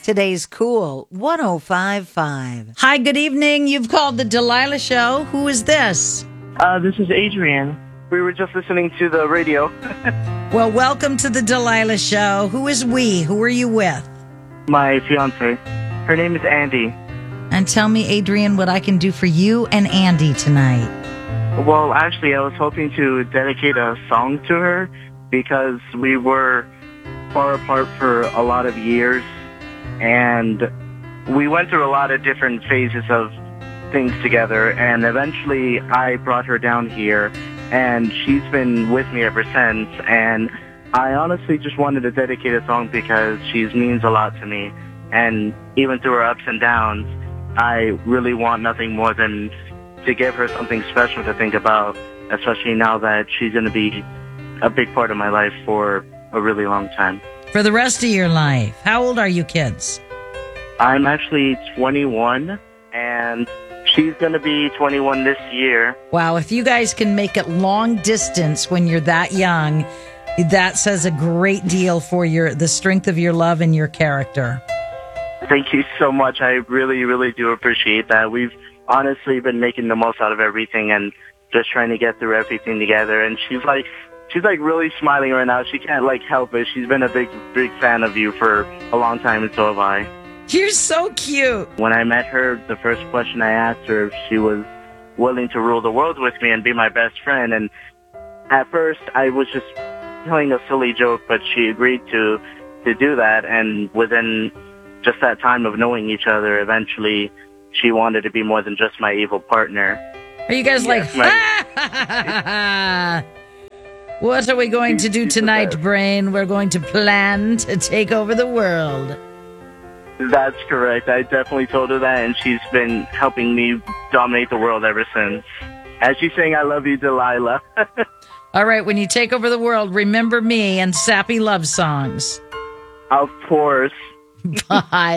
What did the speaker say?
Today's Cool 105.5. Hi, good evening. You've called the Delilah Show. Who is this? This is Adrian. We were just listening to the radio. Well, welcome to the Delilah Show. Who is we? Who are you with? My fiance. Her name is Andy. And tell me, Adrian, what I can do for you and Andy tonight. Well, actually, I was hoping to dedicate a song to her because we were far apart for a lot of years, and we went through a lot of different phases of things together, and eventually I brought her down here, and she's been with me ever since, and I honestly just wanted to dedicate a song because she means a lot to me, and even through her ups and downs, I really want nothing more than to give her something special to think about, especially now that she's going to be a big part of my life for a really long time. For the rest of your life. How old are you kids? I'm actually 21, and she's going to be 21 this year. Wow, if you guys can make it long distance when you're that young, that says a great deal for the strength of your love and your character. Thank you so much. I really, really do appreciate that. We've honestly been making the most out of everything and just trying to get through everything together. And she's really smiling right now. She can't help it. She's been a big fan of you for a long time, and so have I. You're so cute. When I met her, the first question I asked her if she was willing to rule the world with me and be my best friend. And at first, I was just telling a silly joke, but she agreed to do that. And within just that time of knowing each other, eventually she wanted to be more than just my evil partner. Are you guys what are we going to do tonight, Brain? We're going to plan to take over the world. That's correct. I definitely told her that, and she's been helping me dominate the world ever since. As she's saying, I love you, Delilah. All right, when you take over the world, remember me and sappy love songs. Of course. Bye.